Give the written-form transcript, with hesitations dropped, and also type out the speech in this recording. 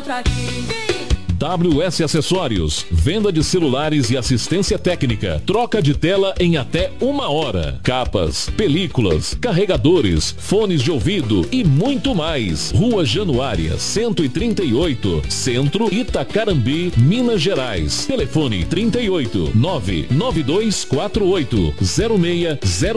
encontra aqui. WS Acessórios, venda de celulares e assistência técnica, troca de tela em até 1 hora, capas, películas, carregadores, fones de ouvido e muito mais. Rua Januária, 138, Centro, Itacarambi, Minas Gerais. Telefone 38 99248 0600.